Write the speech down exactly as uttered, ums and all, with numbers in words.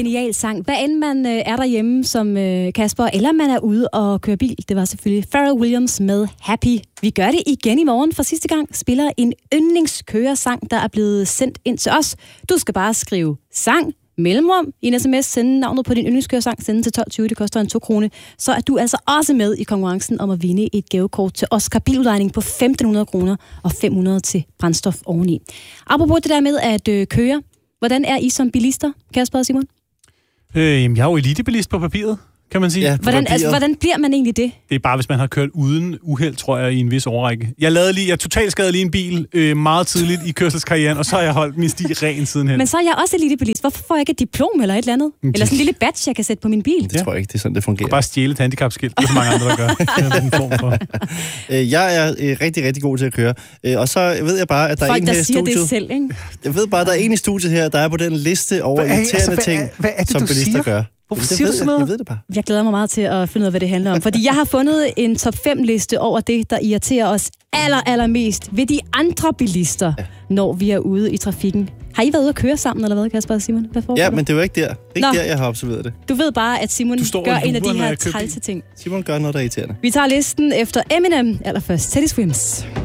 genial sang. Hvad end man øh, er derhjemme som øh, Kasper, eller man er ude og kører bil, det var selvfølgelig Pharrell Williams med Happy. Vi gør det igen i morgen for sidste gang. Spiller en yndlingskøresang, der er blevet sendt ind til os. Du skal bare skrive sang, mellemrum, i en sms, sende navnet på din yndlingskøresang, sende til tolv tyve, det koster en to kroner. Så er du altså også med i konkurrencen om at vinde et gavekort til Oscar biludlejning på femten hundrede kroner og fem hundrede til brændstof oveni. Apropos det der med at øh, køre, hvordan er I som bilister, Kasper og Simon? Øh, jeg er jo elitebilist på papiret, kan man sige. Ja, Hvordan, altså, hvordan bliver man egentlig det? Det er bare, hvis man har kørt uden uheld, tror jeg, i en vis årrække. Jeg lavede lige, jeg totalt skadede lige en bil øh, meget tidligt i kørselskarrieren, og så har jeg holdt min sti ren sidenhen. Men så er jeg også elitebilist. Hvorfor får jeg ikke et diplom eller et eller andet? Eller sådan en lille badge, jeg kan sætte på min bil? Det tror jeg ikke, det er sådan, det fungerer. Bare stjæle et handicapskilt. Det er så mange andre, der gør. Det er en form for. Jeg er øh, rigtig, rigtig god til at køre. Øh, og så ved jeg bare, at der Folk, er en der her i siger studiet. det selv, ikke? Jeg ved bare, at der er en i studiet her, der er på den liste over Hvad er- irriterende altså, hvad ting, er- hvad er det, som du bilister siger? gør. Hvorfor Det siger du ved sådan jeg. noget? Jeg ved det bare. Jeg glæder mig meget til at finde ud af, hvad det handler om. Fordi jeg har fundet en top fem liste over det, der irriterer os aller, allermest ved de andre bilister, ja. når vi er ude i trafikken. Har I været ude at køre sammen, eller hvad, Kasper og Simon? Hvad Ja, men det var ikke der. Ikke Nå. der, jeg har observeret det. Du ved bare, at Simon gør en af de lurer, når her jeg kører bil. trælse ting. Simon gør noget, der er irriterende. Vi tager listen efter Eminem. Allerførst Teddy Swims.